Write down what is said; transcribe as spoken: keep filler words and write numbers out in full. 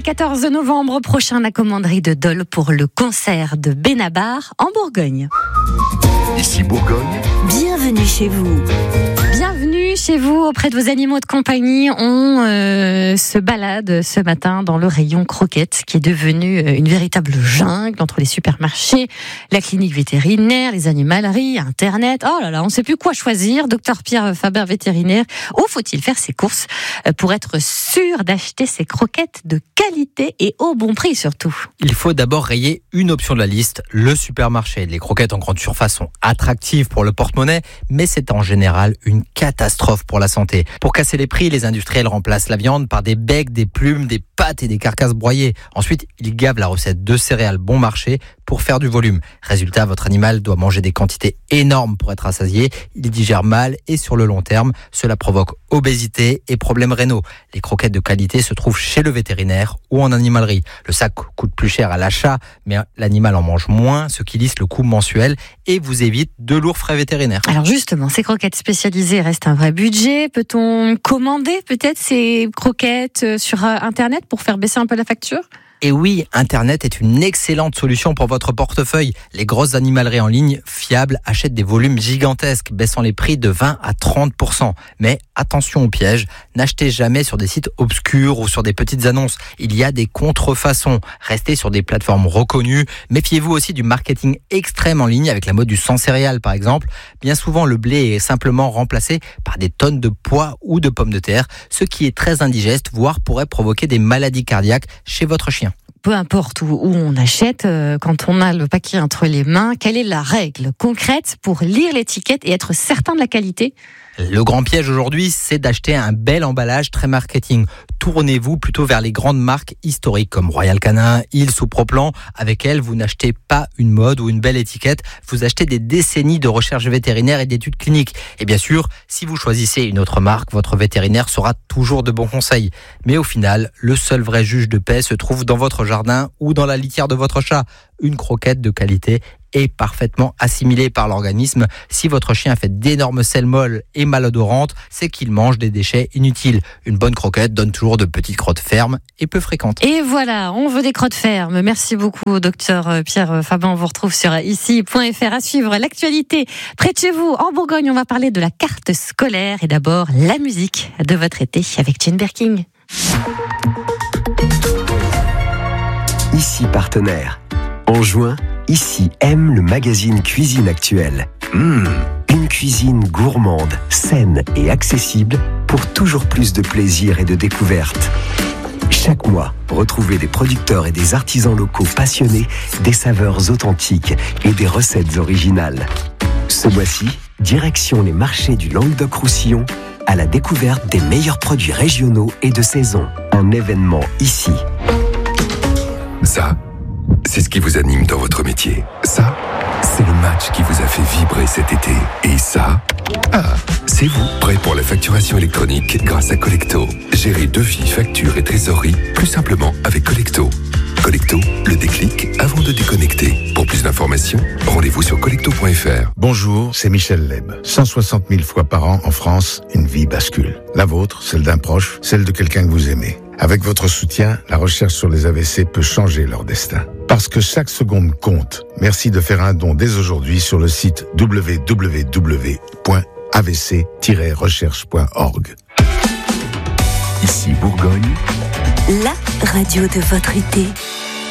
quatorze novembre prochain, la commanderie de Dole pour le concert de Benabar en Bourgogne. Ici Bourgogne. Bienvenue chez vous. Bienvenue chez vous auprès de vos animaux de compagnie. On euh, se balade ce matin dans le rayon croquettes qui est devenu une véritable jungle entre les supermarchés, la clinique vétérinaire, les animaleries, Internet. Oh là là, on ne sait plus quoi choisir. Docteur Pierre Faber, vétérinaire, où faut-il faire ses courses pour être sûr d'acheter ses croquettes de qualité et au bon prix surtout? Il faut d'abord rayer une option de la liste, le supermarché. Les croquettes en grande surface sont attractives pour le porte-monnaie, mais c'est en général une catastrophe pour la santé. Pour casser les prix, les industriels remplacent la viande par des becs, des plumes, des pâtes et des carcasses broyées. Ensuite, ils gavent la recette de céréales bon marché pour faire du volume. Résultat, votre animal doit manger des quantités énormes pour être rassasié. Il digère mal et sur le long terme, cela provoque obésité et problèmes rénaux. Les croquettes de qualité se trouvent chez le vétérinaire ou en animalerie. Le sac coûte plus cher à l'achat, mais l'animal en mange moins, ce qui lisse le coût mensuel et vous évite de lourds frais vétérinaires. Alors justement, ces croquettes spécialisées restent un vrai budget. Peut-on commander peut-être ces croquettes sur Internet pour faire baisser un peu la facture ? Et oui, Internet est une excellente solution pour votre portefeuille. Les grosses animaleries en ligne fiables achètent des volumes gigantesques, baissant les prix de vingt à trente pour cent. Mais attention au piège, n'achetez jamais sur des sites obscurs ou sur des petites annonces. Il y a des contrefaçons. Restez sur des plateformes reconnues. Méfiez-vous aussi du marketing extrême en ligne avec la mode du sans céréales par exemple. Bien souvent, le blé est simplement remplacé par des tonnes de pois ou de pommes de terre, ce qui est très indigeste, voire pourrait provoquer des maladies cardiaques chez votre chien. Peu importe où, où on achète, euh, quand on a le paquet entre les mains, quelle est la règle concrète pour lire l'étiquette et être certain de la qualité ? Le grand piège aujourd'hui, c'est d'acheter un bel emballage très marketing. Tournez-vous plutôt vers les grandes marques historiques comme Royal Canin, Hills ou Proplan. Avec elles, vous n'achetez pas une mode ou une belle étiquette, vous achetez des décennies de recherche vétérinaire et d'études cliniques. Et bien sûr, si vous choisissez une autre marque, votre vétérinaire saura toujours de bons conseils. Mais au final, le seul vrai juge de paix se trouve dans votre jardin ou dans la litière de votre chat. Une croquette de qualité est parfaitement assimilée par l'organisme. Si votre chien fait d'énormes selles molles et malodorantes, c'est qu'il mange des déchets inutiles. Une bonne croquette donne toujours de petites crottes fermes et peu fréquentes. Et voilà, on veut des crottes fermes. Merci beaucoup, docteur Pierre Faber. On vous retrouve sur ici point f r à suivre l'actualité. Près de chez vous, en Bourgogne, on va parler de la carte scolaire et d'abord la musique de votre été avec Jane Birkin. Ici partenaire. En juin, Ici aime le magazine Cuisine Actuelle. Mmh, une cuisine gourmande, saine et accessible pour toujours plus de plaisir et de découverte. Chaque mois, retrouvez des producteurs et des artisans locaux passionnés, des saveurs authentiques et des recettes originales. Ce mois-ci, direction les marchés du Languedoc-Roussillon à la découverte des meilleurs produits régionaux et de saison. Un événement ici. Ça, c'est ce qui vous anime dans votre métier. Ça, c'est le match qui vous a fait vibrer cet été. Et ça, ah, c'est vous, prêt pour la facturation électronique grâce à Collecto. Gérez devis, factures et trésorerie plus simplement avec Collecto. Collecto, le déclic avant de déconnecter. Pour plus d'informations, rendez-vous sur collecto point f r. Bonjour, c'est Michel Leb. cent soixante mille fois par an en France, une vie bascule. La vôtre, celle d'un proche, celle de quelqu'un que vous aimez. Avec votre soutien, la recherche sur les A V C peut changer leur destin. Parce que chaque seconde compte. Merci de faire un don dès aujourd'hui sur le site w w w point a v c tiret recherche point org. Ici Bourgogne. La radio de votre été.